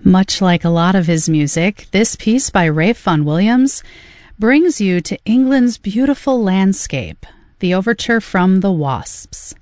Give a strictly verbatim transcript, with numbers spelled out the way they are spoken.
Much like a lot of his music, this piece by Ralph Vaughan Williams brings you to England's beautiful landscape, the overture from The Wasps.